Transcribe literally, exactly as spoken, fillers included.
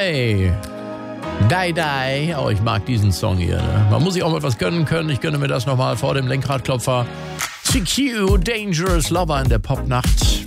Hey, Die Die. Oh, ich mag diesen Song hier. Ne? Man muss sich auch mal was gönnen können. Ich gönne mir das nochmal vor dem Lenkradklopfer. C Q, Dangerous Lover in der Popnacht.